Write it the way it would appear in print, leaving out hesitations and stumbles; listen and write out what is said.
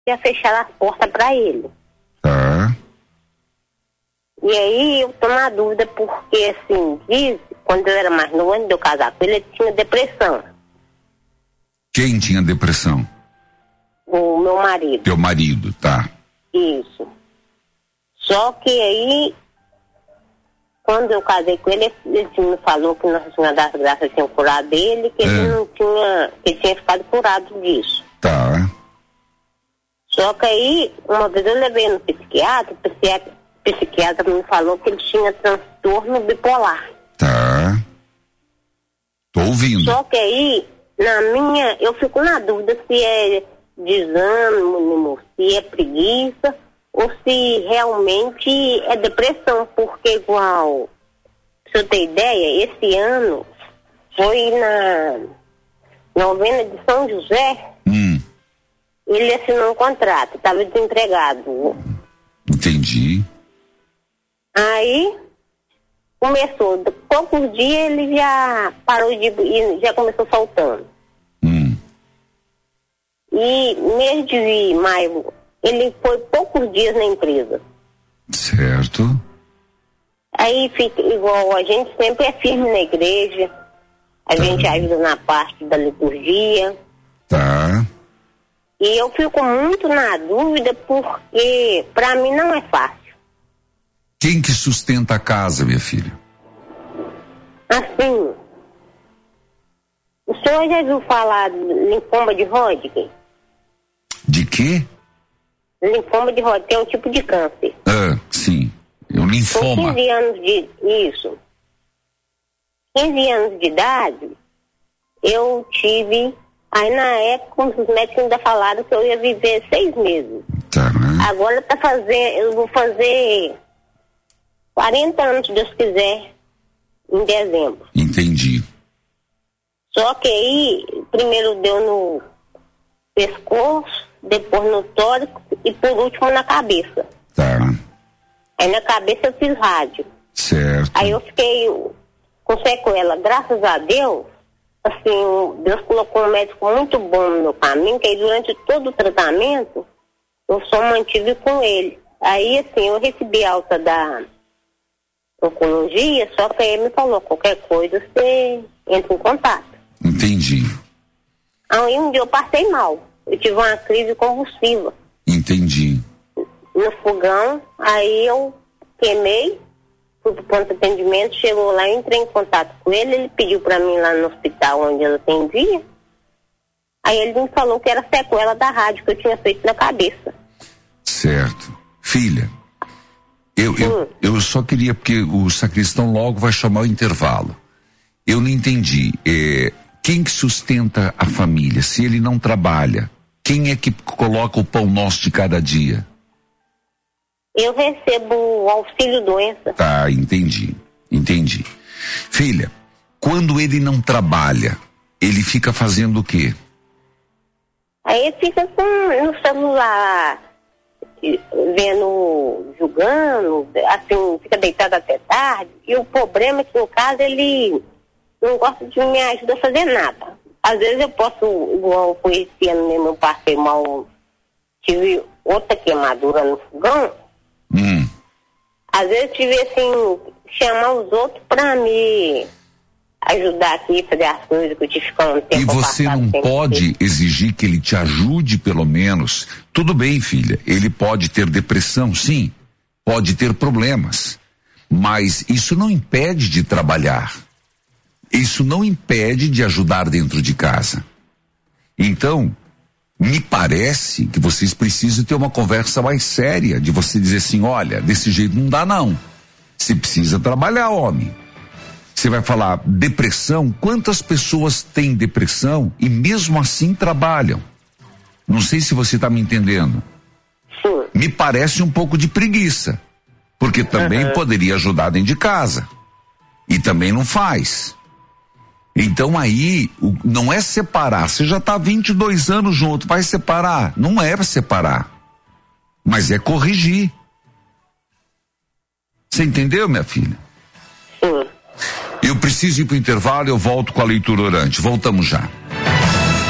ia fechar as portas para ele. Tá. E aí eu tô na dúvida porque, assim, diz, quando eu era mais novo, antes de eu casar com ele, ele tinha depressão. Quem tinha depressão? O meu marido. Teu marido, tá. Isso. Só que aí, quando eu casei com ele, ele me falou que Nossa Senhora das Graças tinha curado ele, que ele não tinha, que ele tinha ficado curado disso. Tá. Só que aí, uma vez eu levei no psiquiatra, o psiquiatra me falou que ele tinha transtorno bipolar. Tá. Tô ouvindo. Só que aí, eu fico na dúvida se é desânimo, se é preguiça, ou se realmente é depressão, porque igual, pra eu ter ideia, esse ano foi na novena de São José, ele assinou um contrato, estava desempregado. Entendi. Aí começou, poucos dias ele já parou de ir, já começou soltando. E mês de maio, ele foi poucos dias na empresa. Certo. Aí fica igual, a gente sempre é firme na igreja, a gente ajuda na parte da liturgia. Tá. E eu fico muito na dúvida porque pra mim não é fácil. Quem que sustenta a casa, minha filha? Assim, o senhor já viu falar de linfoma de Hodgkin? De quê? Linfoma de Hodgkin é um tipo de câncer. Sim. É um linfoma. Com 15 anos de... Isso. 15 anos de idade, eu tive... Aí na época, os médicos ainda falaram que eu ia viver 6 meses. Tá. Agora eu vou fazer 40 anos, se Deus quiser, em dezembro. Entendi. Só que aí, primeiro deu no pescoço, depois no tórax e por último na cabeça. Tá. Aí na cabeça eu fiz rádio. Certo. Aí eu fiquei com sequela. Graças a Deus, assim, Deus colocou um médico muito bom no meu caminho, que aí durante todo o tratamento eu só mantive com ele. Aí, assim, eu recebi alta da oncologia, só que ele me falou, qualquer coisa você entra em contato. Entendi. Aí um dia eu passei mal. Eu tive uma crise convulsiva. Entendi. No fogão, aí eu queimei, fui pro ponto de atendimento, chegou lá, entrei em contato com ele, ele pediu pra mim lá no hospital onde eu atendia. Aí ele me falou que era sequela da rádio que eu tinha feito na cabeça. Certo. Filha, eu só queria, porque o sacristão logo vai chamar o intervalo. Eu não entendi. Quem que sustenta a família? Se ele não trabalha, quem é que coloca o pão nosso de cada dia? Eu recebo o auxílio doença. Tá, entendi. Filha, quando ele não trabalha, ele fica fazendo o quê? Aí ele fica no celular, julgando, assim, fica deitado até tarde. E o problema é que, no caso, ele não gosta de me ajudar a fazer nada. Às vezes eu posso, igual foi esse ano mesmo, eu passei mal, tive outra queimadura no fogão. Às vezes eu tive, assim, chamar os outros pra me ajudar aqui, fazer as coisas que eu tive que ficar um tempo. E você não pode exigir que ele te ajude, pelo menos? Tudo bem, filha, ele pode ter depressão, sim, pode ter problemas, mas isso não impede de trabalhar. Isso não impede de ajudar dentro de casa. Então, me parece que vocês precisam ter uma conversa mais séria, de você dizer assim, olha, desse jeito não dá não. Você precisa trabalhar, homem. Você vai falar, depressão, quantas pessoas têm depressão e mesmo assim trabalham? Não sei se você está me entendendo. Sim. Me parece um pouco de preguiça, porque também poderia ajudar dentro de casa. E também não faz. Então aí, não é separar, você já está 22 anos junto, vai separar? Não é separar, mas é corrigir. Você entendeu, minha filha? Sim. Eu preciso ir para o intervalo, eu volto com a leitura orante, voltamos já.